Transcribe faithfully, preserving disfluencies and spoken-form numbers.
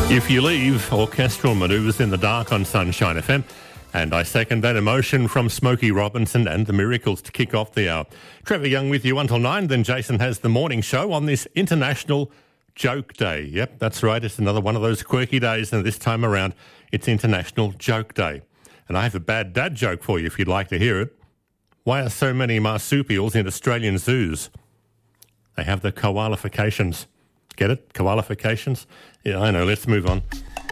If You Leave, orchestral manoeuvres in the dark on Sunshine F M. And I second that emotion from Smokey Robinson and the Miracles to kick off the hour. Trevor Young with you until nine. Then Jason has the morning show on this International Joke Day. Yep, that's right. It's another one of those quirky days. And this time around, it's International Joke Day. And I have a bad dad joke for you if you'd like to hear it. Why are so many marsupials in Australian zoos? They have the koalifications. Get it? Koalifications? Yeah, I know. Let's move on.